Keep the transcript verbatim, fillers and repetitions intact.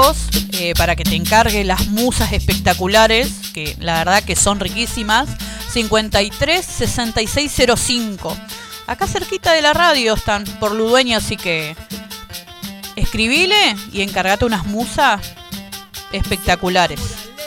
datos eh, para que te encargue las musas espectaculares, que la verdad que son riquísimas. cincuenta y tres sesenta y seis cero cinco. Acá cerquita de la radio están, por Ludueña, así que escribile y encargate unas musas espectaculares.